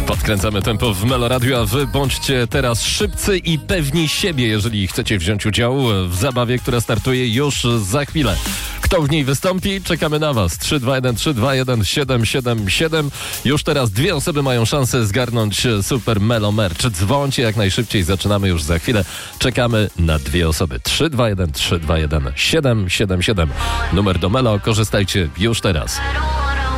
Podkręcamy tempo w Melo Radio, a wy bądźcie teraz szybcy i pewni siebie, jeżeli chcecie wziąć udział w zabawie, która startuje już za chwilę. Kto w niej wystąpi? Czekamy na was. 321-321-777. Już teraz 2 osoby mają szansę zgarnąć Super Melo Merch. Dzwońcie jak najszybciej, zaczynamy już za chwilę. Czekamy na 2 osoby. 321-321-777. Numer do Melo, korzystajcie już teraz.